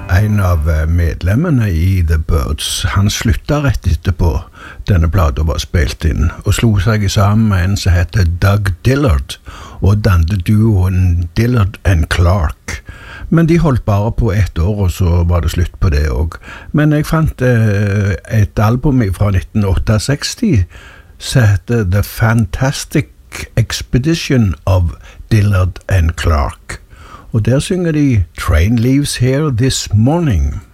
En av medlemmene i The Byrds, han sluttet rett etterpå denne platen var spilt inn, og slo seg sammen med en som heter Doug Dillard, og dannet duoen Dillard and Clark. Men de holdt bare på 1 år, og så var det slutt på det også. Men jeg fant et album fra 1968 som heter The Fantastic Expedition of Dillard and Clark. Og der synger de Train Leaves Here This Morning.